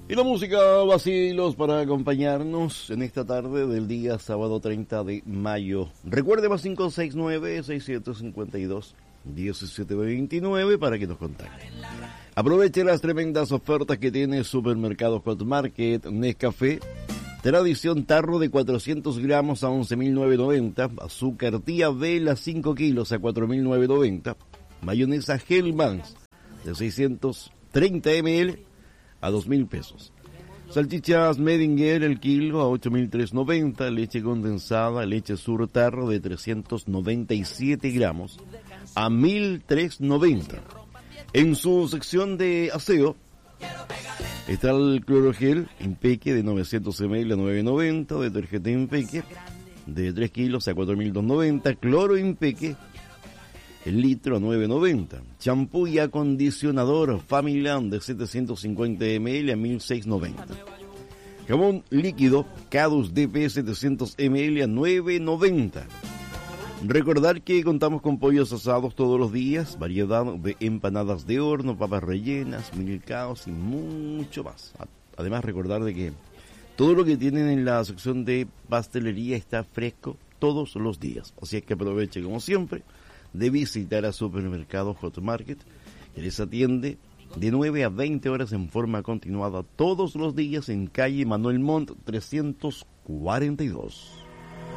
Y la música vacilos para acompañarnos en esta tarde del día sábado 30 de mayo. Recuerde más 569-652-1729 para que nos contacte. Aproveche las tremendas ofertas que tiene Supermercado Hot Market. Nescafé Tradición tarro de 400 gramos a 11.990. Azúcar tía Vela 5 kilos a 4.990. Mayonesa Hellmann's de 630 ml a 2.000 pesos. Salchichas Medinger el kilo a 8.390. Leche condensada, leche Sur tarro de 397 gramos a 1.390. En su sección de aseo está el clorogel Impeque de 900 ml a 9.90. Detergente Impeque de 3 kilos a 4.290. Cloro Impeque el litro a 9.90. Champú y acondicionador Familand de 750 ml a 1.690. Jabón líquido Cadus DP 700 ml a 9.90. Recordar que contamos con pollos asados todos los días, variedad de empanadas de horno, papas rellenas, milcaos y mucho más. Además, recordar de que todo lo que tienen en la sección de pastelería está fresco todos los días. Así es que aproveche, como siempre, de visitar a Supermercado Hot Market, que les atiende de 9 a 20 horas en forma continuada todos los días en calle Manuel Montt 342.